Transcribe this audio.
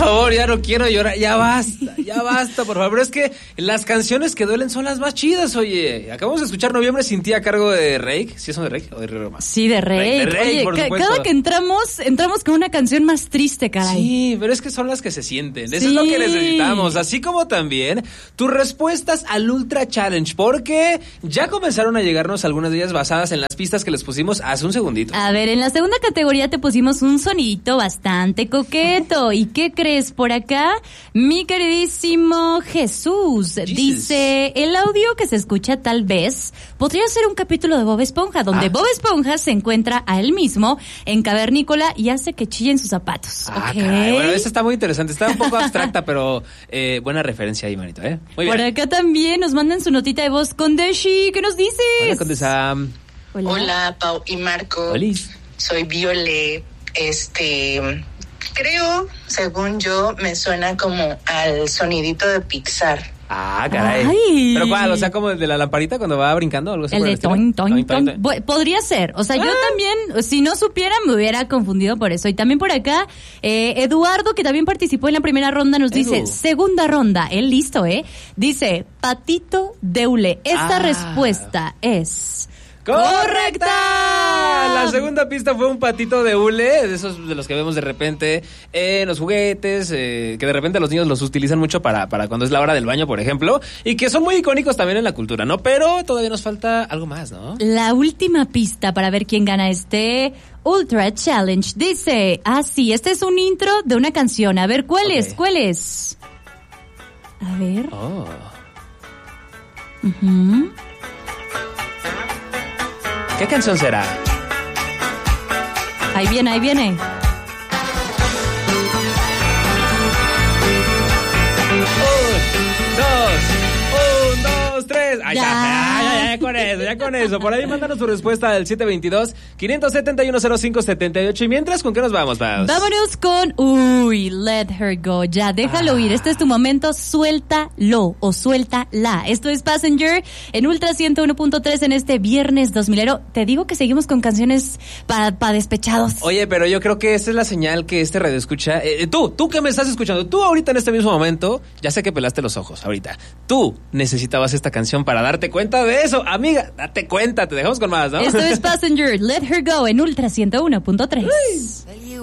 favor, ya no quiero llorar. Ya basta, por favor. Pero es que las canciones que duelen son las más chidas, oye. Acabamos de escuchar Noviembre sin ti a cargo de Reik. ¿Sí son de Reik o de Río Roma? Sí, de Reik. Oye, por supuesto. Cada que entramos con una canción más triste, caray. Sí, pero es que son las que se sienten. Eso es lo que necesitamos. Así como también tus respuestas al Ultra Challenge, porque ya comenzaron a llegarnos algunas de ellas basadas en las pistas que les pusimos hace un segundito. A ver, en la segunda categoría te pusimos un sonidito bastante coqueto. ¿Y qué crees por acá? Mi queridísimo Jesús dice, el audio que se escucha tal vez podría ser un capítulo de Bob Esponja, donde Bob Esponja se encuentra a él mismo en cavernícola y hace que chillen sus zapatos. Caray. Bueno, esa está muy interesante. Está un poco abstracta, pero buena referencia ahí, manito, ¿eh? Muy bien. Por acá también nos mandan su notita de voz. Condeshi, ¿qué nos dices? Hola, Condesa. Hola, Pau y Marco. Hola. Soy Viole. Creo, según yo, me suena como al sonidito de Pixar. Caray. Ay. ¿Pero cuál? O sea, como el de la lamparita cuando va brincando o algo así. El de toin, toin, toin. Podría ser. O sea, yo también, si no supiera, me hubiera confundido por eso. Y también por acá, Eduardo, que también participó en la primera ronda, nos dice, segunda ronda. Él listo, Dice, Patito de Hule. Esta respuesta es... ¡correcta! La segunda pista fue un patito de hule, de esos de los que vemos de repente en los juguetes, que de repente los niños los utilizan mucho para cuando es la hora del baño, por ejemplo, y que son muy icónicos también en la cultura, ¿no? Pero todavía nos falta algo más, ¿no? La última pista para ver quién gana este Ultra Challenge dice, sí, este es un intro de una canción. A ver, ¿cuál es? ¿Cuál es? A ver. ¿Qué canción será? Ahí viene, ahí viene. 1, 2, 3. Ya con eso. Por ahí mándanos tu respuesta al 722-571-0578. Y mientras, ¿con qué nos vamos, Paus? Vámonos con Let Her Go. Ya, déjalo ir. Este es tu momento. Suéltalo o suéltala. Esto es Passenger en Ultra 101.3 en este viernes 2000ero. Te digo que seguimos con canciones para despechados. Oye, pero yo creo que esta es la señal que este radio escucha. Tú que me estás escuchando, tú ahorita en este mismo momento, ya sé que pelaste los ojos ahorita. Tú necesitabas esta canción para darte cuenta de eso. Amiga, date cuenta, te dejamos con más, ¿no? Esto es Passenger, Let Her Go en Ultra 101.3.